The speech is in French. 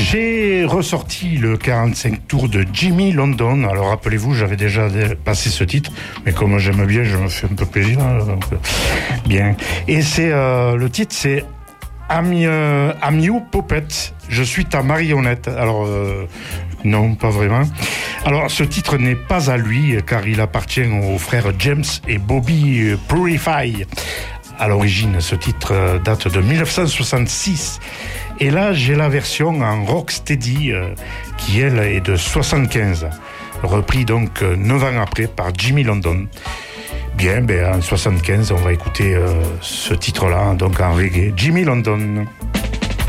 J'ai ressorti le 45 tours de Jimmy London. Alors rappelez-vous, j'avais déjà passé ce titre, mais comme j'aime bien, je me fais un peu plaisir. Donc, bien. Et c'est le titre, c'est I'm You Puppet. Je suis ta marionnette. Alors non, pas vraiment. Alors ce titre n'est pas à lui, car il appartient aux frères James et Bobby Purify. À l'origine, ce titre date de 1966. Et là, j'ai la version en rocksteady, qui, elle, est de 75. Repris donc 9 ans après par Jimmy London. Bien, en 75, on va écouter ce titre-là, donc en reggae. Jimmy London.